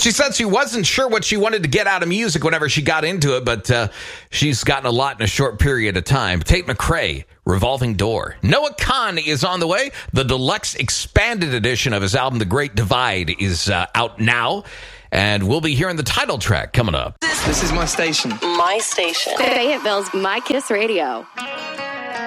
She said she wasn't sure what she wanted to get out of music whenever she got into it, but she's gotten a lot in a short period of time. Tate McRae, Revolving Door. Noah Kahan is on the way. The deluxe expanded edition of his album, The Great Divide, is out now. And we'll be hearing the title track coming up. This is my station. My station. Fayetteville's My Kiss Radio.